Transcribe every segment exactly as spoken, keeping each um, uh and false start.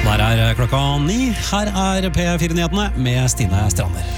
Der er klokka ni. Her er P fire-nyhetene med Stine Strander.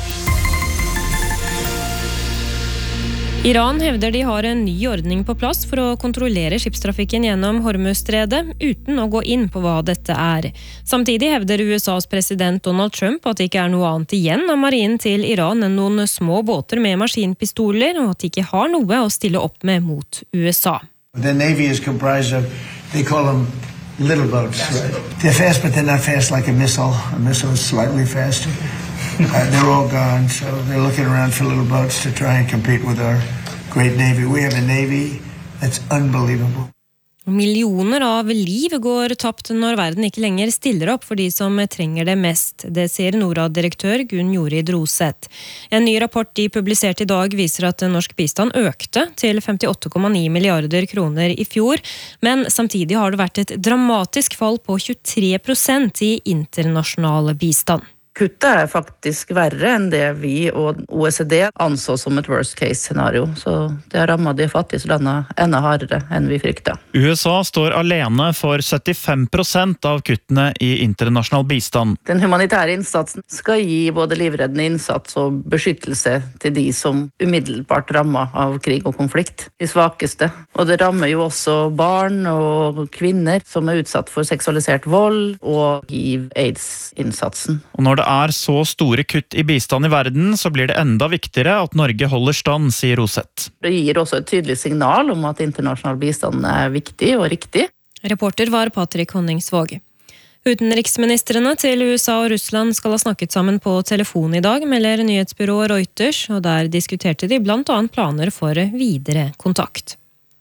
Iran hevder de har en ny ordning på plass for å kontrollere skipstrafikken gjennom Hormuzstredet, uten å gå inn på hva dette er. Samtidig hevder U S A's president Donald Trump at det ikke er noe annet igjen av marinen til Iran enn noen små båter med maskinpistoler, og at de ikke har noe å stille opp med mot U S A. The Navy is comprised of, they call them little boats. Right? They're fast, but they're not fast like a missile. A missile is slightly faster. Uh, they're all gone, so they're looking around for little boats to try and compete with our great Navy. We have a Navy that's unbelievable. Millioner av liv går tapt når verden ikke lenger stiller opp for de som trenger det mest. Det sier NORAD-direktør Gunn Jorid Roseth. En ny rapport de publiserte i dag viser at norsk bistand økte til femtiåtte komma ni milliarder kroner i fjor, men samtidig har det vært et dramatisk fall på tjuetre prosent i internasjonal bistand. Kuttet er faktisk verre enn det vi og O E C D anså som et worst case scenario, så det har rammet de fattigste landene enda hardere enn vi frykta. U S A står alene for syttifem prosent av kuttene i internasjonal bistand. Den humanitære innsatsen skal gi både livreddende innsats og beskyttelse til de som umiddelbart rammer av krig og konflikt, de svakeste. Og det rammer jo også barn og kvinner som er utsatt for seksualisert vold og hiv-aids-innsatsen. Og når det er så store kutt i bistand i verden, så blir det enda viktigere at Norge holder stand, sier Roseth. Det gir også et tydelig signal om at internasjonal bistand er viktig og riktig. Reporter var Patrick Honningsvåg. Utenriksministrene til U S A og Russland skal ha snakket sammen på telefon i dag, melder nyhetsbyrået Reuters, og der diskuterte de blant annet planer for videre kontakt.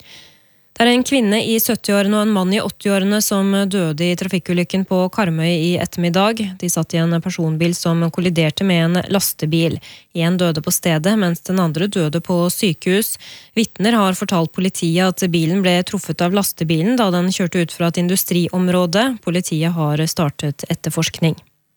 Det er en kvinne i syttiårene og en mann i åttiårene som døde i trafikkulykken på Karmøy i ettermiddag. De satt i en personbil som kolliderte med en lastebil. En døde på stedet, mens den andre døde på sykehus. Vitner har fortalt politiet at bilen ble truffet av lastebilen da den kjørte ut fra et industriområde. Politiet har startet etterforskning.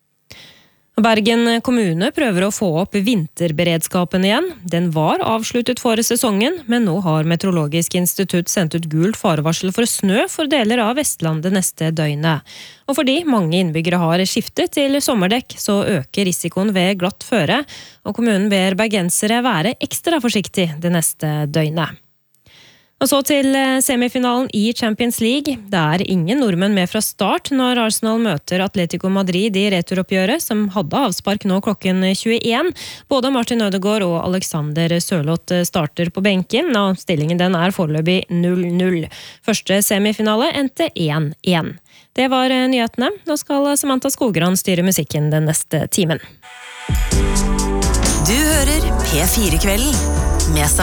Bergen kommune prøver å få opp vinterberedskapen igjen. Den var avsluttet for sesongen, men nå har Meteorologisk institutt sendt ut gult farevarsel for snø for deler av Vestlandet neste døgnet. Og fordi mange innbyggere har skiftet til sommerdekk, så øker risikoen ved glatt føre, og kommunen ber bergensere være ekstra forsiktig det neste døgnet. Og så til semifinalen i Champions League. Det er ingen nordmenn med fra start når Arsenal møter Atletico Madrid i returoppgjøret, som hadde avspark nå klokken tjueen. Både Martin Ødegaard og Alexander Sørloth starter på benken, og stillingen den er foreløpig null null. Første semifinale endte én én. Det var nyhetene. Nå skal Samantha Skogran styre musikken den neste timen. Du hører P fire-kvelden med